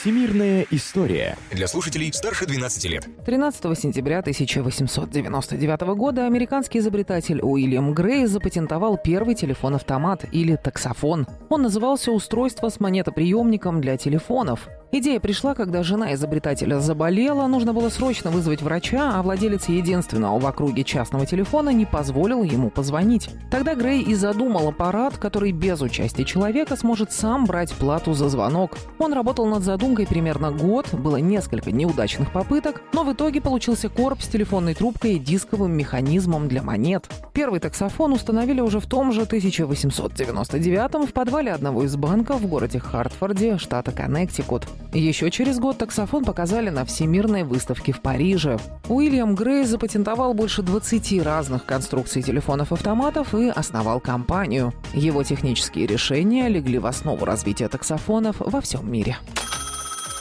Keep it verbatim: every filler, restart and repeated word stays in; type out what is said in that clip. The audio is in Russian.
Всемирная история. Для слушателей старше двенадцати лет. тринадцатого сентября тысяча восемьсот девяносто девятого года американский изобретатель Уильям Грей запатентовал первый телефон-автомат или таксофон. Он назывался «Устройство с монетоприемником для телефонов». Идея пришла, когда жена изобретателя заболела, нужно было срочно вызвать врача, а владелец единственного в округе частного телефона не позволил ему позвонить. Тогда Грей и задумал аппарат, который без участия человека сможет сам брать плату за звонок. Он работал над задумкой примерно год, было несколько неудачных попыток, но в итоге получился короб с телефонной трубкой и дисковым механизмом для монет. Первый таксофон установили уже в том же тысяча восемьсот девяносто девятом в подвале одного из банков в городе Хартфорде, штата Коннектикут. Еще через год таксофон показали на Всемирной выставке в Париже. Уильям Грей запатентовал больше двадцати разных конструкций телефонов-автоматов и основал компанию. Его технические решения легли в основу развития таксофонов во всем мире.